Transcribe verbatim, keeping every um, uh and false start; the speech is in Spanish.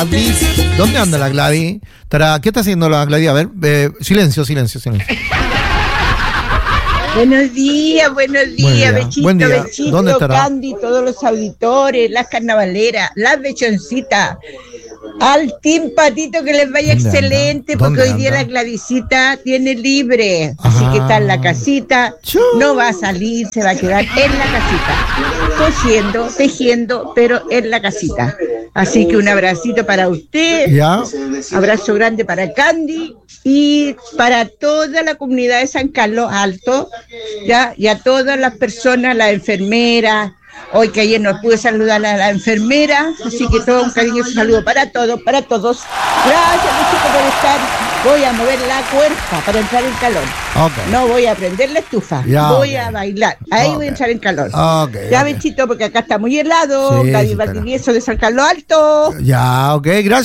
Gladys, ¿dónde anda la Gladys? ¿Qué está haciendo la Gladys? A ver, eh, silencio, silencio, silencio. Buenos días, buenos días, día. Bechito, Buen día. Bechito, ¿Dónde estará? Candy, todos los auditores, las carnavaleras, las bechoncitas. Al Team Patito que les vaya ¿Dónde excelente, anda? porque ¿Dónde hoy día anda? la Gladysita tiene libre, así Ah. que está en la casita, Chu. no va a salir, se va a quedar en la casita, cosiendo, tejiendo, pero en la casita. Así que un abracito para usted, ¿Ya? abrazo grande para Candy y para toda la comunidad de San Carlos Alto, ya, y a todas las personas, las enfermeras. Hoy que ayer no pude saludar a la enfermera, así que todo un cariñoso saludo para todos, para todos. Gracias, Luchito, por estar. Voy a mover la cuerpa para entrar en calor. Okay. No voy a prender la estufa, Ya, voy okay. a bailar. Ahí Okay. voy a entrar en calor. Okay, ya, okay. Bechito, porque acá está muy helado. Sí, Cádiz sí, está Valdivieso de San Carlos Alto. Ya, ok, gracias.